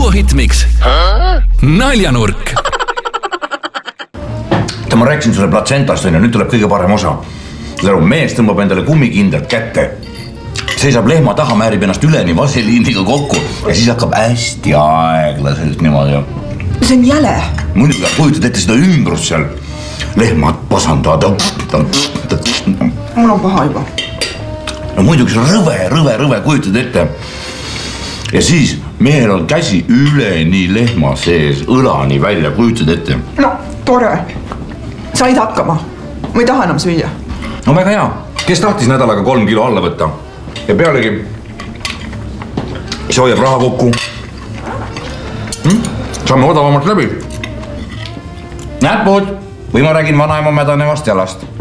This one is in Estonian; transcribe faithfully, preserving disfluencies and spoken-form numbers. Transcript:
suuhitmiks naljanurk. Ma rääkisin sulle platsentast, nüüd tuleb kõige parem osa. Mees tõmbab endale kummikindad kätte, seisab lehma taha, määrib ennast üleni vaseliiniga kokku ja siis hakkab hästi aeglaselt niimoodi. See on jäle. Muidugi kujutad ette seda ümbrust seal. Lehmad pasandada. Mul on paha juba. No muidugi see rõve, rõve, rõve kujutad ette. Ja siis mehel on käsi üleni lehma sees, õlani välja, kujutad ette. No, tore. Said hakkama. Ma ei taha enam süüa. No väga hea. Kes tahtis nädalaga kolm kilo alla võtta? Ja pealegi see hoiab raha kokku. Hm? Saame odavamalt läbi. Näpud! Või ma räägin vanaema mädanevast jalast.